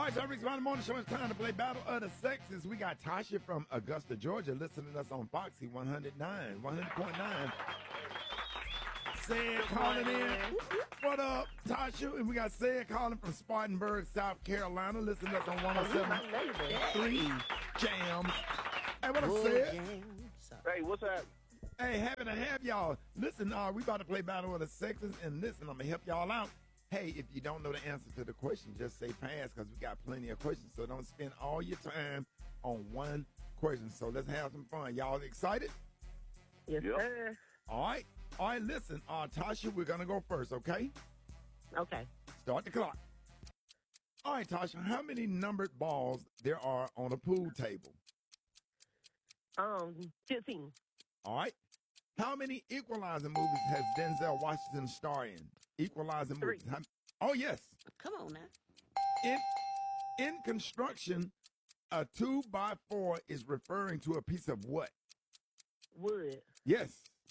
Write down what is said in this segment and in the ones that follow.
right, so Rick's Morning Show. It's time to play Battle of the Sexes. We got Tasha from Augusta, Georgia, listening to us on Foxy 100.9. Said calling in. What up, Tasha? And we got Said calling from Spartanburg, South Carolina, listening to us on 107.3 Jams. Hey, what up, Said? Hey, what's up? Hey, happy to have y'all. Listen, we about to play Battle of the Sexes, and listen, I'm going to help y'all out. Hey, if you don't know the answer to the question, just say pass, because we got plenty of questions, so don't spend all your time on one question. So let's have some fun. Y'all excited? Yes, sir. All right, listen, Tasha, we're going to go first, okay? Okay. Start the clock. All right, Tasha, how many numbered balls there are on a pool table? 15. All right. How many Equalizer movies has Denzel Washington starred in? Equalizer movies. Oh, yes. Come on now. In construction, a 2x4 is referring to a piece of what? Wood. Yes.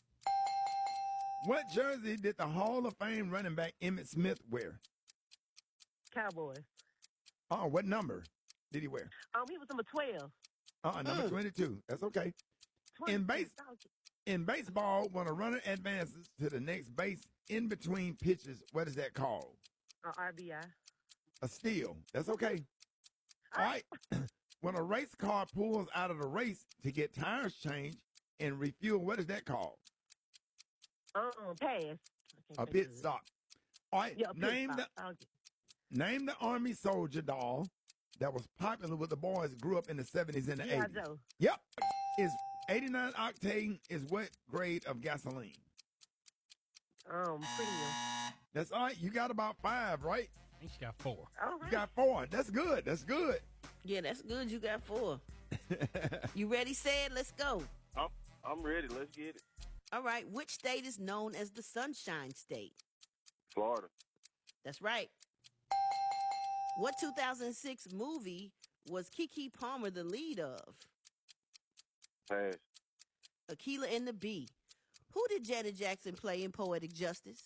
What jersey did the Hall of Fame running back Emmitt Smith wear? Cowboys. Oh, what number did he wear? He was number 12. Number 22. That's okay. 22. In baseball, when a runner advances to the next base in between pitches, what is that called? RBI. A steal. That's okay. All right. When a race car pulls out of the race to get tires changed and refuel, what is that called? Pass. A pit stop. All right. Yeah, Name the Army soldier doll that was popular with the boys grew up in the 70s and the 80s. Joe. Yep. Is 89 octane is what grade of gasoline? Premium. That's all right. You got about 5, right? I think she got 4. All right. You got 4. That's good. That's good. Yeah, that's good. You got 4. You ready, Said? Let's go. I'm ready. Let's get it. All right. Which state is known as the Sunshine State? Florida. That's right. What 2006 movie was Keke Palmer the lead of? Pass. Akilah and the Bee. Who did Janet Jackson play in Poetic Justice?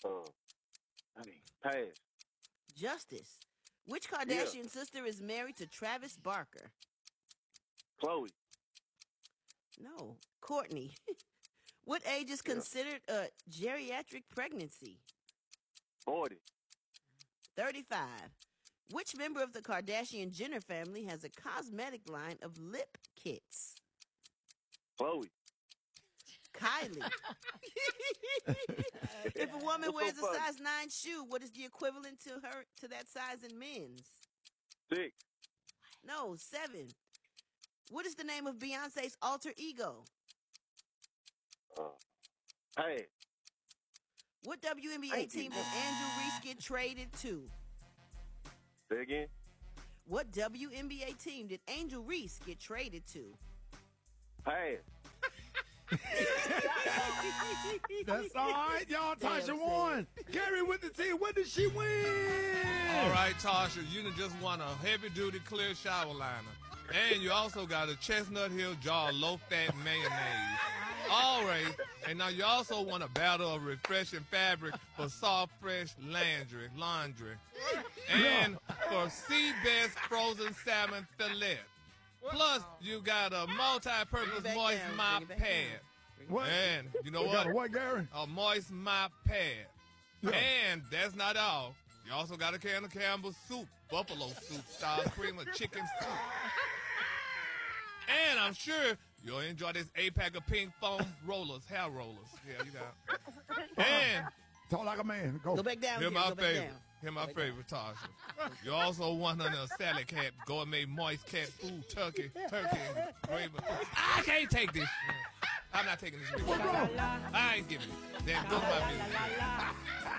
Pass. Justice. Which Kardashian sister is married to Travis Barker? Chloe. No, Courtney. What age is considered a geriatric pregnancy? 40. 35. Which member of the Kardashian-Jenner family has a cosmetic line of lip kits? Chloe. Kylie. If a woman wears a size 9 shoe, what is the equivalent to that size in men's? 6. No, 7. What is the name of Beyonce's alter ego? Pass. What WNBA team did Andrew Reese get traded to? Say again. What WNBA team did Angel Reese get traded to? Pass. That's all right, y'all. Tasha won. Gary with the team. What did she win? All right, Tasha, you done just won a heavy-duty clear shower liner. And you also got a Chestnut Hill jar of low-fat mayonnaise. All right. And now you also won a battle of refreshing fabric for soft, fresh laundry. And for Seabest frozen salmon fillet. Plus, you got a multi-purpose moist mop pad. What? And you know We what? got a what, Gary? A moist mop pad. Yeah. And that's not all. You also got a can of Campbell's soup, buffalo soup style cream of chicken soup. And I'm sure you'll enjoy this 8-pack of pink foam rollers, hair rollers. Yeah, you got. And talk like a man. Go back down. Here's my go back favorite. down. Here's my favorite, Tasha. You also won under a salad cap, gourmet moist cat food, turkey, and gravy. I can't take this. I'm not taking this. I ain't giving it. Then go my business.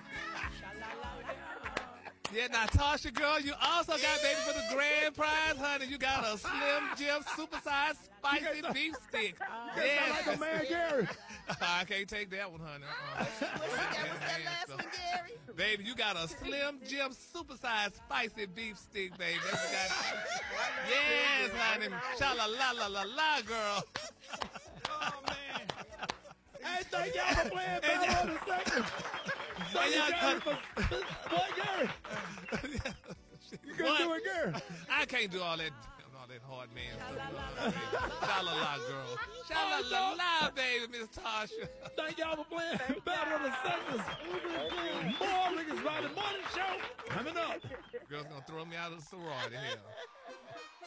Yeah, now, Tasha, girl, you also got, baby, for the grand prize, honey, you got a Slim Jim supersized spicy beef stick. Yes. Like a man, Gary. I can't take that one, honey. What's that last one, Gary? Baby, you got a Slim Jim supersized spicy beef stick, baby. That's what you got. Yes, honey. Sha-la-la-la-la-la, girl. Oh, man. Hey, thank y'all for playing Battle of the Sexes. Thank you, Gary. What, Gary? You can do do it, girl. I can't do all that hard man stuff. Sha-la-la, girl. Sha-la-la-la, baby, Miss Tasha. Thank y'all for playing Battle of the Sexes. More Rick's Friday Morning Show coming up. Girl's gonna throw me out of the sorority here.